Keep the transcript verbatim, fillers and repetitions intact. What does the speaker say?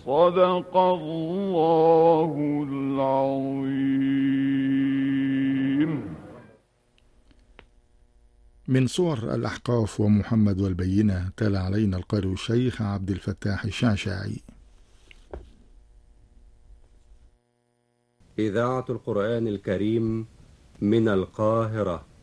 صدق الله العظيم. من صور الأحقاف ومحمد والبينة تلا علينا القارئ الشيخ عبد الفتاح الشعشاعي. إذاعة القرآن الكريم من القاهرة.